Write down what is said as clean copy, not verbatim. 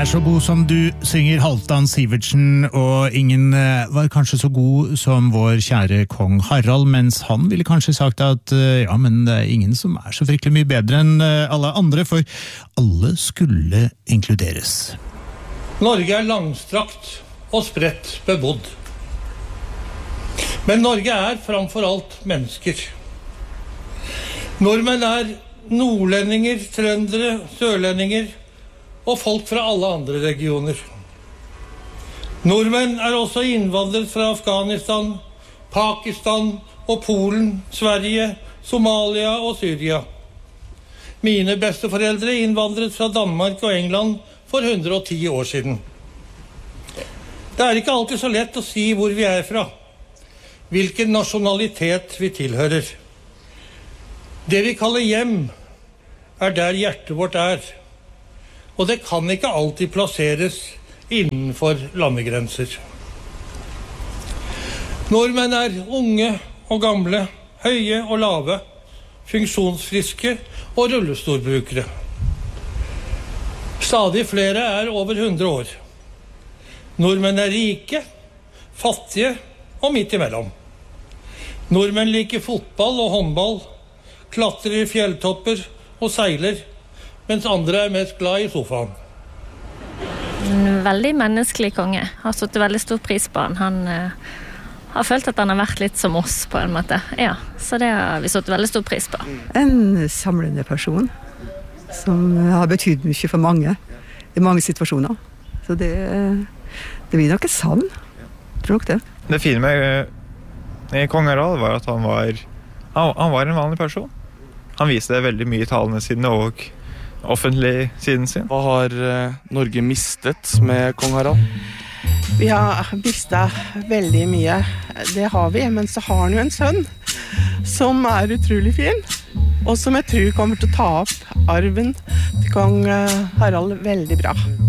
så god som du, synger Halvdan Sivertsen, og ingen var kanskje så god som vår kjære kong Harald, mens han ville kanskje sagt at ja, men det ingen som så fryktelig mye bedre enn alle andre, for alle skulle inkluderes. Norge langstrakt og spredt bebodd. Men Norge framfor alt mennesker. Nordmenn nordlendinger, trøndere, sørlendinger og folk fra alle andre regioner. Nordmenn også innvandret fra Afghanistan, Pakistan og Polen, Sverige, Somalia og Syria. Mine besteforeldre innvandret fra Danmark og England for 110 år siden. Det ikke alltid så lett å si hvor vi fra, hvilken nasjonalitet vi tilhører. Det vi kaller hjem der hjertet vårt og det kan ikke alltid plasseres innenfor landegrenser. Nordmenn unge og gamle, høye og lave, funksjonsfriske og rullestolbrukere. Stadig flere over 100 år. Nordmenn rike, fattige og midt imellom. Nordmenn liker fotball og håndball, klatrer I fjelltopper og seiler, mens andre mest glad I sofaen. En veldig menneskelig konge. Har satt veldig stor pris på han. Han har følt at han har vært litt som oss på en måte. Ja, så det har vi satt veldig stor pris på. En samlende person som har betydd mye for mange I mange situasjoner. Så det blir nok et savn. Tror nok det. Det fine med kong Harald var at han var en vanlig person. Han viste det veldig mye I talene sine og offentlig siden sin. Hva har Norge mistet med kong Harald? Vi har mistet veldig mye. Det har vi, men så har han jo en sønn som utrolig fin, og som jeg tror kommer til å ta opp arven til kong Harald veldig bra.